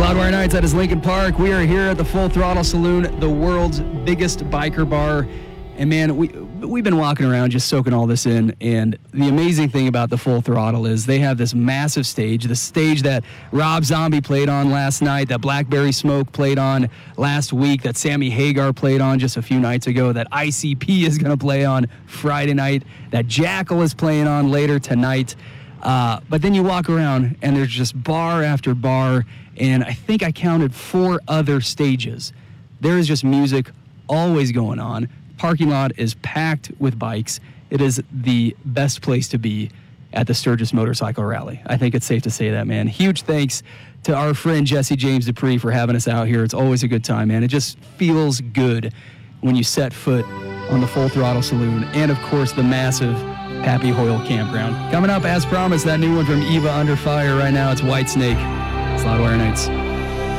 Loudwire Nights at his Lincoln Park. We are here at the Full Throttle Saloon, the world's biggest biker bar. And man, we've been walking around just soaking all this in. And the amazing thing about the Full Throttle is they have this massive stage, the stage that Rob Zombie played on last night, that Blackberry Smoke played on last week, that Sammy Hagar played on just a few nights ago, that ICP is going to play on Friday night, that Jackal is playing on later tonight. But then you walk around and there's just bar after bar, and I think I counted 4 other stages. There is just music always going on. Parking lot is packed with bikes. It is the best place to be at the Sturgis Motorcycle Rally. I think it's safe to say that, man. Huge thanks to our friend Jesse James Dupree for having us out here. It's always a good time, man. It just feels good when you set foot on the Full Throttle Saloon and, of course, the massive Pappy Hoyle Campground. Coming up, as promised, that new one from Eva Under Fire right now. It's Whitesnake. It's Loudwire Nights.